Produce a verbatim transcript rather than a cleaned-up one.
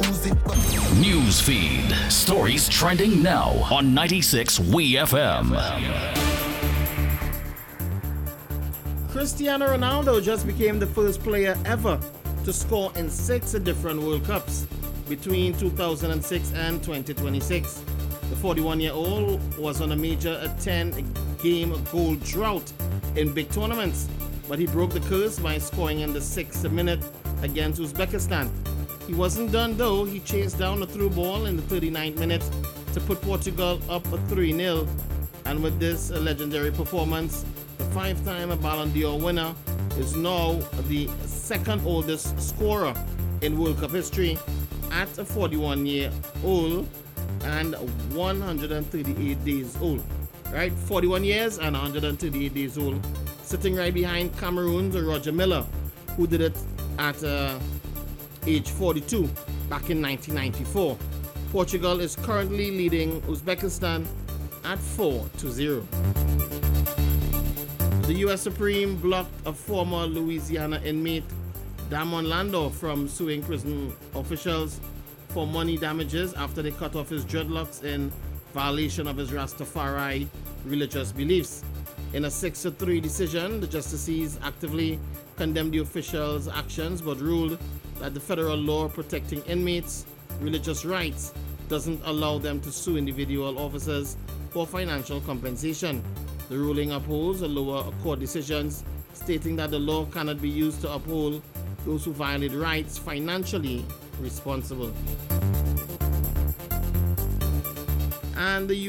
News feed. Stories trending now on ninety-six W E F M. Cristiano Ronaldo just became the first player ever to score in six different World Cups between two thousand six and twenty twenty-six. The forty-one-year-old was on a major ten-game goal drought in big tournaments, but he broke the curse by scoring in the sixth minute against Uzbekistan. He wasn't done though. He chased down a through ball in the thirty-ninth minute to put Portugal up three nil. And with this legendary performance, the five-time Ballon d'Or winner is now the second oldest scorer in World Cup history at a forty-one year old and one hundred thirty-eight days old. Right? forty-one years and one hundred thirty-eight days old. Sitting right behind Cameroon's Roger Miller, who did it at uh, age forty-two back in nineteen ninety-four. Portugal is currently leading Uzbekistan at four to zero. The U S Supreme blocked a former Louisiana inmate, Damon Landau, from suing prison officials for money damages after they cut off his dreadlocks in violation of his Rastafari religious beliefs. In a six to three decision, the justices actively condemned the officials' actions but ruled that the federal law protecting inmates' religious rights doesn't allow them to sue individual officers for financial compensation. The ruling upholds a lower court decisions stating that the law cannot be used to uphold those who violate rights financially responsible. And the